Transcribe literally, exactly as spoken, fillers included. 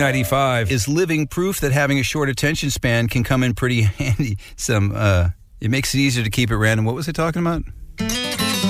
ninety-five is living proof that having a short attention span can come in pretty handy. Some, uh, it makes it easier to keep it random. What was I talking about?